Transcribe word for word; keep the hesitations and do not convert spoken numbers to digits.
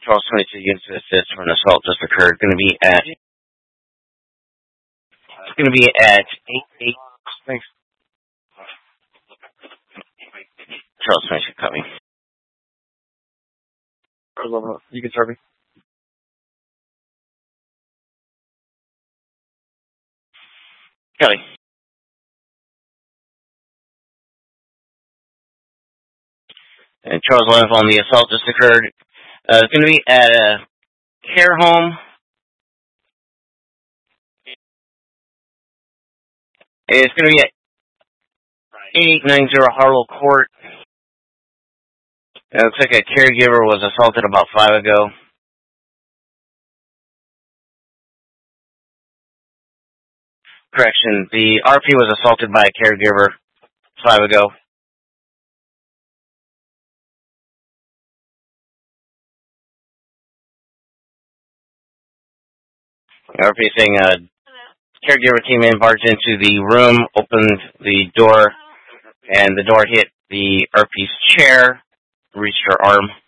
Charles twenty-two units of assist for an assault just occurred. Going to be at. It's going to be at eight eight. Thanks. Charles twenty-two, cut me. You can start me. Kelly. And Charles eleven on the assault just occurred. Uh, it's going to be at a care home. It's going to be at eight ninety Harlow Court. It looks like a caregiver was assaulted about five ago. Correction, the R P was assaulted by a caregiver five ago. The R P saying a caregiver came in, barged into the room, opened the door, and the door hit the R P's chair, reached her arm.